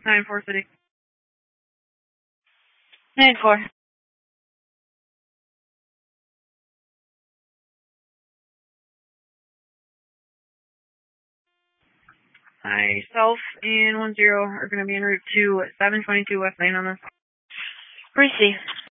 9-4 City. 9-4. Myself and 10 are going to be en route to 722 West Lane on this. Receive.